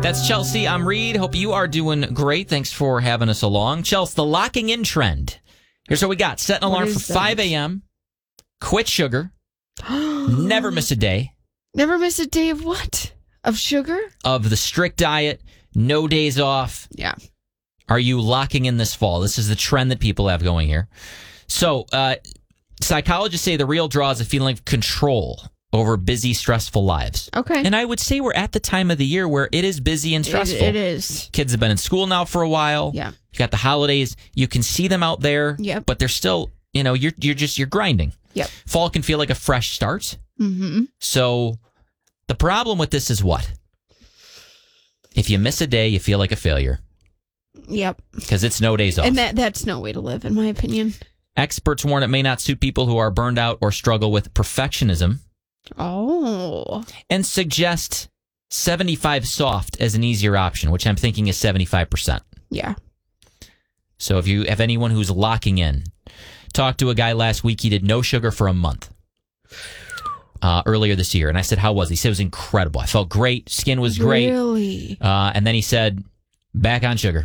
That's Chelsea. I'm Reed. Hope you are doing great. Thanks for having us along. Chelsea, the locking in trend. Here's what we got. Set an alarm for 5 a.m. Quit sugar. Never miss a day. Never miss a day of what? Of sugar? Of the strict diet. No days off. Yeah. Are you locking in this fall? This is the trend that people have going here. So, psychologists say the real draw is a feeling of control over busy, stressful lives. Okay. And I would say we're at the time of the year where it is busy and stressful. It is. Kids have been in school now for a while. Yeah. You got the holidays. You can see them out there. Yep. But they're still, you're grinding. Yep. Fall can feel like a fresh start. Mm-hmm. So the problem with this is what? If you miss a day, you feel like a failure. Yep. Because it's no days off. And that's no way to live, in my opinion. Experts warn it may not suit people who are burned out or struggle with perfectionism. Oh. And suggest 75 soft as an easier option, which I'm thinking is 75%. Yeah. So if you have anyone who's locking in, talked to a guy last week. He did no sugar for a month earlier this year. And I said, how was he? He said it was incredible. I felt great. Skin was great. Really? And then he said, back on sugar.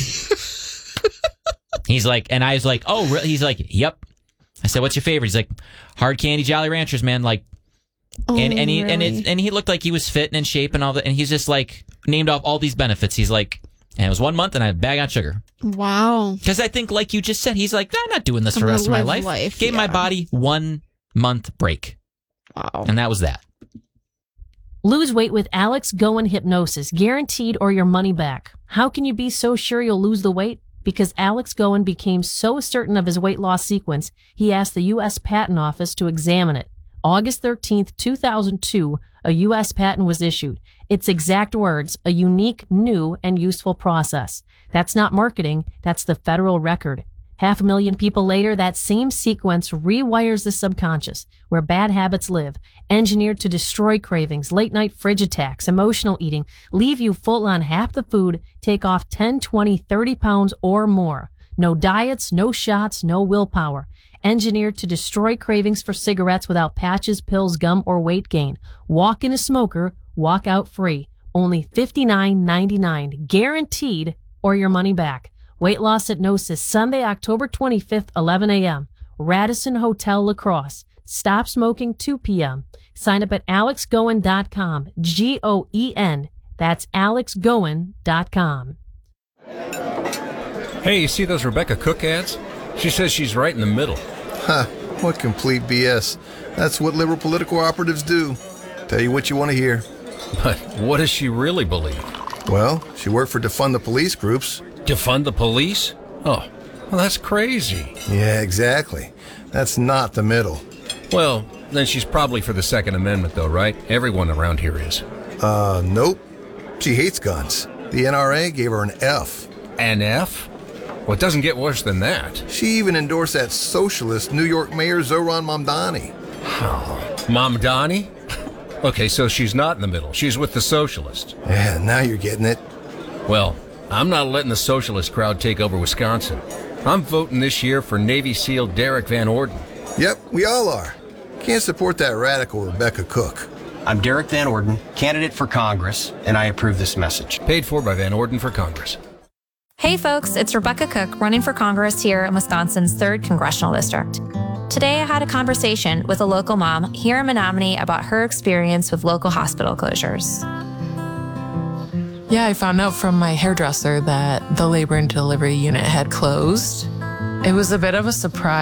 He's like, and I was like, oh, really? He's like, yep. I said, what's your favorite? He's like, hard candy Jolly Ranchers, man. Like, and he looked like he was fit and in shape and all that. And he's just like named off all these benefits. He's like, and it was 1 month and I had a bag on sugar. Wow. Because I think, like you just said, he's like, I'm not doing this for the rest of my life. Gave my body 1 month break. Wow. And that was that. Lose weight with Alex Goen Hypnosis, guaranteed or your money back. How can you be so sure you'll lose the weight? Because Alex Goen became so certain of his weight loss sequence, he asked the U.S. Patent Office to examine it. August 13th, 2002, a U.S. patent was issued. Its exact words, a unique, new, and useful process. That's not marketing, that's the federal record. 500,000 people later, that same sequence rewires the subconscious, where bad habits live, engineered to destroy cravings, late-night fridge attacks, emotional eating, leave you full on half the food, take off 10, 20, 30 pounds or more. No diets, no shots, no willpower. Engineered to destroy cravings for cigarettes without patches, pills, gum, or weight gain. Walk in a smoker, walk out free. Only $59.99, guaranteed, or your money back. Weight Loss Hypnosis, Sunday, October 25th, 11 a.m. Radisson Hotel, La Crosse. Stop smoking 2 p.m. Sign up at alexgoen.com. Goen. That's alexgoen.com. Hey, you see those Rebecca Cook ads? She says she's right in the middle. Huh, what complete BS. That's what liberal political operatives do. Tell you what you want to hear. But what does she really believe? Well, she worked for defund the police groups. Defund the police? Oh, well, that's crazy. Yeah, exactly. That's not the middle. Well, then she's probably for the Second Amendment, though, right? Everyone around here is. Nope. She hates guns. The NRA gave her an F. An F? Well, it doesn't get worse than that. She even endorsed that socialist New York Mayor Zoran Mamdani. Oh, Mamdani? Okay, so she's not in the middle. She's with the socialists. Yeah, now you're getting it. Well, I'm not letting the socialist crowd take over Wisconsin. I'm voting this year for Navy SEAL Derek Van Orden. Yep, we all are. Can't support that radical Rebecca Cook. I'm Derek Van Orden, candidate for Congress, and I approve this message. Paid for by Van Orden for Congress. Hey folks, it's Rebecca Cook running for Congress here in Wisconsin's 3rd Congressional District. Today I had a conversation with a local mom here in Menominee about her experience with local hospital closures. Yeah, I found out from my hairdresser that the labor and delivery unit had closed. It was a bit of a surprise.